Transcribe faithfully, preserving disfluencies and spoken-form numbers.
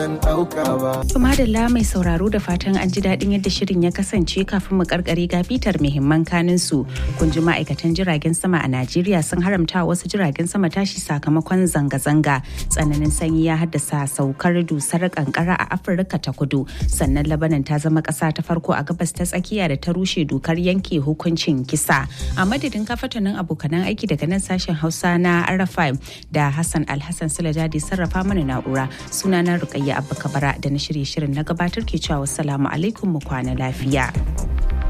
Madalla mai sauraro da fatan an ji daɗin yadda shirin ya kasance kafin mu karkare ga bitar muhimman kanin su. Kun ji ma'aikatan jiragen sama a Najeriya sun haramta wasu jiragen sama tashi sakamakon zanga-zanga. Tsananin sanyi ya haddasa saukar dusar kankara a Afirka ta Kudu. Sannan Lebanon ta zama ƙasa ta farko a gabas ta tsakiya da ta rushe dokar yanke hukuncin kisa. A madadin kafatanin abokanan aiki daga nan sashen Hausa na R F I da Hassan Alhassan Sulajadi sarrafa mana na'ura. Sunana Rukayya Abba Kabara da na shirye shirin na gabatar ke cewa wassalamu alaikum mu kwana lafiya.